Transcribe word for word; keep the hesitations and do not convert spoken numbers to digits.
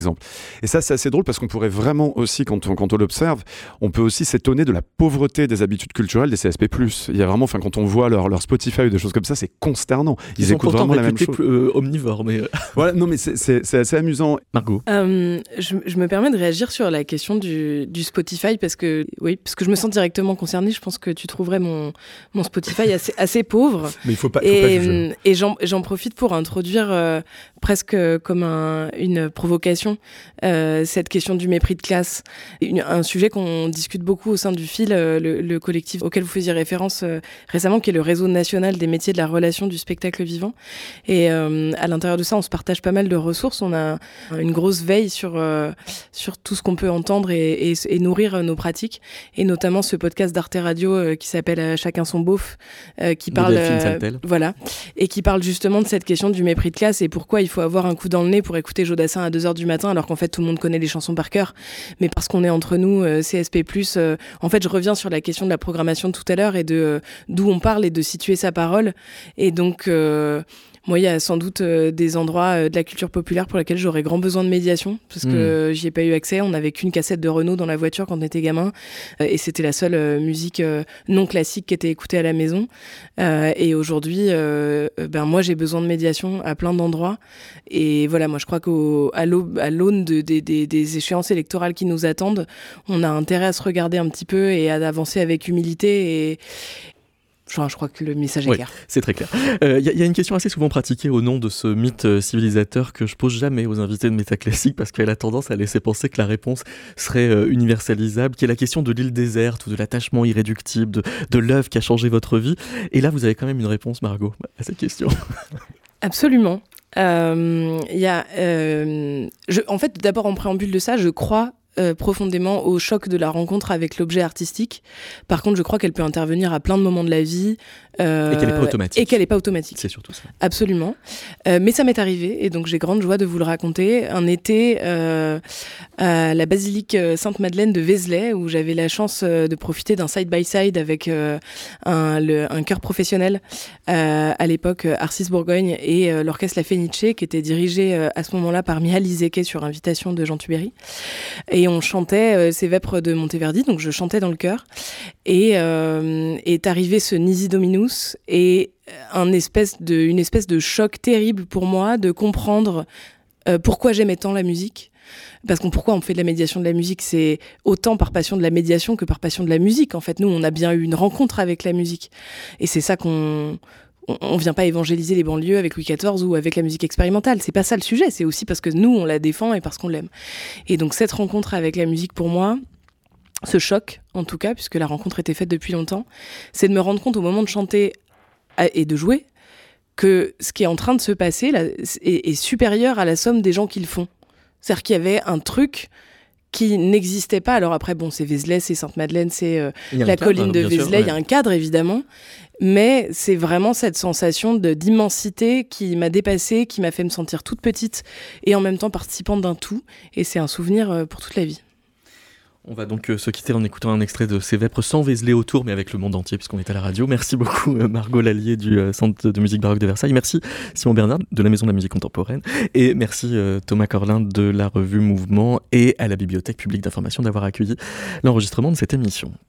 exemple. Et ça, c'est assez drôle parce qu'on pourrait vraiment aussi, quand on, quand on l'observe, on peut aussi s'étonner de la pauvreté des habitudes culturelles des C S P plus. Il y a vraiment, enfin, quand on voit leur, leur Spotify ou des choses comme ça, c'est consternant. Ils, Ils écoutent vraiment la même chose. Euh, omnivores, mais... Voilà, non, mais c'est, c'est, c'est assez amusant. Margot euh, je, je me permets de réagir sur la question du, du Spotify parce que, oui, parce que je me sens directement concernée. Je pense que tu trouverais mon, mon Spotify assez, assez pauvre. Mais il faut pas, faut et, pas juger. Et j'en, j'en profite pour introduire euh, presque comme un, une provocation Euh, cette question du mépris de classe, une, un sujet qu'on discute beaucoup au sein du Fil, euh, le, le collectif auquel vous faisiez référence euh, récemment, qui est le réseau national des métiers de la relation du spectacle vivant. Et euh, à l'intérieur de ça, on se partage pas mal de ressources. On a une grosse veille sur euh, sur tout ce qu'on peut entendre et, et, et nourrir nos pratiques. Et notamment ce podcast d'Arte Radio euh, qui s'appelle euh, Chacun son beauf, euh, qui parle euh, voilà, et qui parle justement de cette question du mépris de classe et pourquoi il faut avoir un coup dans le nez pour écouter Jodassin à deux heures du matin alors qu'en fait tout le monde connaît les chansons par cœur, mais parce qu'on est entre nous, euh, C S P plus, euh, en fait je reviens sur la question de la programmation de tout à l'heure et de euh, d'où on parle et de situer sa parole. Et donc euh, moi, il y a sans doute euh, des endroits euh, de la culture populaire pour lesquels j'aurais grand besoin de médiation, parce que mmh. euh, j'y ai pas eu accès. On n'avait qu'une cassette de Renaud dans la voiture quand on était gamin, euh, et c'était la seule euh, musique euh, non classique qui était écoutée à la maison. Euh, et aujourd'hui, euh, ben moi, j'ai besoin de médiation à plein d'endroits. Et voilà, moi, je crois qu'à l'aune de, de, de, des échéances électorales qui nous attendent, on a intérêt à se regarder un petit peu et à avancer avec humilité et Enfin, je crois que le message est oui, clair. C'est très clair. Il euh, y, y a une question assez souvent pratiquée au nom de ce mythe euh, civilisateur que je pose jamais aux invités de Métaclassique parce qu'elle a tendance à laisser penser que la réponse serait euh, universalisable, qui est la question de l'île déserte ou de l'attachement irréductible, de, de l'œuvre qui a changé votre vie. Et là, vous avez quand même une réponse, Margot, à cette question. Absolument. Euh, y a, euh, je, en fait, d'abord en préambule de ça, je crois Euh, profondément au choc de la rencontre avec l'objet artistique. Par contre, je crois qu'elle peut intervenir à plein de moments de la vie. Euh, et qu'elle n'est pas automatique. Et qu'elle n'est pas automatique. C'est surtout ça. Absolument. Euh, mais ça m'est arrivé, et donc j'ai grande joie de vous le raconter. Un été euh, à la basilique Sainte-Madeleine de Vézelay, où j'avais la chance euh, de profiter d'un side-by-side avec euh, un, le, un chœur professionnel, euh, à l'époque Arcis Bourgogne, et euh, l'orchestre La Fenice, qui était dirigé euh, à ce moment-là par Mihaly Zeke sur invitation de Jean Tubéry. Et on chantait euh, ces vêpres de Monteverdi, donc je chantais dans le chœur. Et euh, est arrivé ce Nisi Dominus et un espèce de, une espèce de choc terrible pour moi de comprendre euh, pourquoi j'aimais tant la musique. Parce qu'on pourquoi on fait de la médiation de la musique, c'est autant par passion de la médiation que par passion de la musique. En fait, nous, on a bien eu une rencontre avec la musique. Et c'est ça qu'on... On vient pas évangéliser les banlieues avec Louis quatorze ou avec la musique expérimentale. C'est pas ça le sujet. C'est aussi parce que nous, on la défend et parce qu'on l'aime. Et donc, cette rencontre avec la musique, pour moi, ce choc, en tout cas, puisque la rencontre était faite depuis longtemps, c'est de me rendre compte au moment de chanter et de jouer que ce qui est en train de se passer là, est, est supérieur à la somme des gens qui le font. C'est-à-dire qu'il y avait un truc qui n'existait pas. Alors après, bon, c'est Vézelay, c'est Sainte-Madeleine, c'est euh, la cadre, colline de Vézelay, il ouais. y a un cadre, évidemment. Mais c'est vraiment cette sensation de, d'immensité qui m'a dépassée, qui m'a fait me sentir toute petite et en même temps participante d'un tout. Et c'est un souvenir pour toute la vie. On va donc euh, se quitter en écoutant un extrait de Ces Vêpres sans Vézelay autour, mais avec le monde entier, puisqu'on est à la radio. Merci beaucoup euh, Margot Lallier du euh, Centre de musique baroque de Versailles. Merci Simon Bernard de la Maison de la musique contemporaine. Et merci euh, Thomas Corlin de la revue Mouvement et à la Bibliothèque publique d'information d'avoir accueilli l'enregistrement de cette émission.